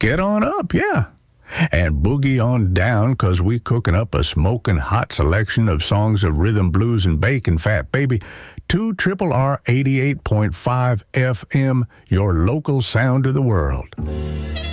Get on up, yeah. And boogie on down, 'cause we cooking up a smoking hot selection of songs of rhythm, blues, and bacon fat, baby. 2 Triple R 88.5 FM, your local sound of the world.